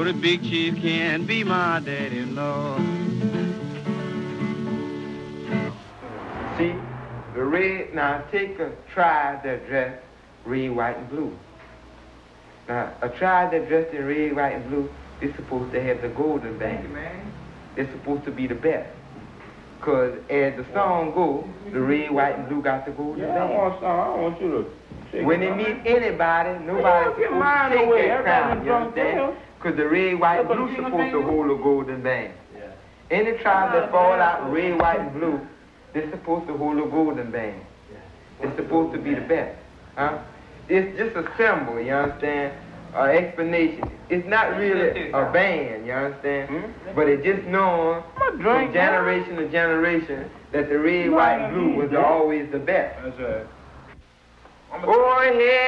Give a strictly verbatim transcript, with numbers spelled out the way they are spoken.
the big chief can't be my daddy-in-law. See, the red, now take a tribe that dress red, white, and blue. Now, a tribe that dressed in red, white, and blue is supposed to have the golden band. It's supposed to be the best. Because as the song goes, the red, white, and blue got the golden Yeah, band. I want some. I want you to shake When it they up. meet anybody, nobody's Get supposed mine to take away. that crown, Everybody you drunk understand? too. Because the red, white, and That's blue what you supposed to think? hold a golden band. Any tribe that fall out red, white, and blue, they're supposed to hold a golden band. It's supposed to be the best. Huh? It's just a symbol, you understand? An explanation. It's not really a band, you understand? Hmm? But it's just known from drink, generation to generation that the red, white, and blue was always the best. That's right. Boy, yeah.